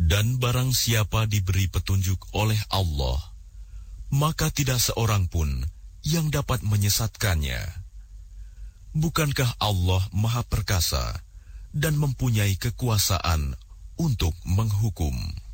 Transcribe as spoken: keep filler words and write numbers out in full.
Dan barang siapa diberi petunjuk oleh Allah, maka tidak seorang pun yang dapat menyesatkannya. Bukankah Allah Maha Perkasa dan mempunyai kekuasaan untuk menghukum?